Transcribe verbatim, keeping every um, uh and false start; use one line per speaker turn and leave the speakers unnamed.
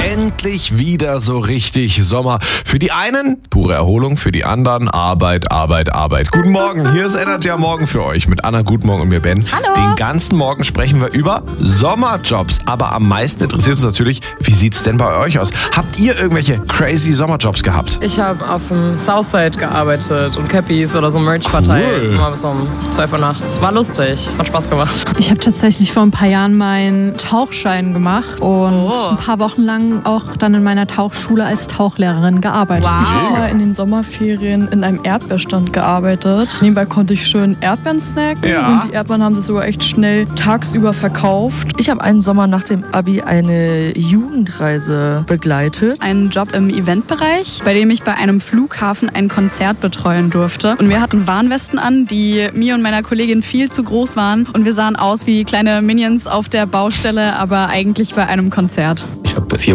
Endlich wieder so richtig Sommer. Für die einen pure Erholung, für die anderen Arbeit, Arbeit, Arbeit. Guten Morgen, hier ist Energy am Morgen für euch mit Anna Gutmorgen und mir Ben.
Hallo.
Den ganzen Morgen sprechen wir über Sommerjobs. Aber am meisten interessiert uns natürlich, wie sieht's denn bei euch aus? Habt ihr irgendwelche crazy Sommerjobs gehabt?
Ich habe auf dem Southside gearbeitet und Cappies oder so Merch verteilt.
Cool.
Mal bis um zwölf Uhr nachts. War lustig, hat Spaß gemacht.
Ich habe tatsächlich vor ein paar Jahren meinen Tauchschein gemacht und
Oh.
ein paar Wochen lang auch dann in meiner Tauchschule als Tauchlehrerin gearbeitet.
Wow.
Ich habe mal in den Sommerferien in einem Erdbeerstand gearbeitet. Nebenbei konnte ich schön Erdbeeren snacken
Ja.
und die Erdbeeren haben sich sogar echt schnell tagsüber verkauft.
Ich habe einen Sommer nach dem Abi eine Jugendreise begleitet.
Einen Job im Eventbereich, bei dem ich bei einem Flughafen ein Konzert betreuen durfte. Und wir hatten Warnwesten an, die mir und meiner Kollegin viel zu groß waren. Und wir sahen aus wie kleine Minions auf der Baustelle, aber eigentlich bei einem Konzert.
Ich habe vier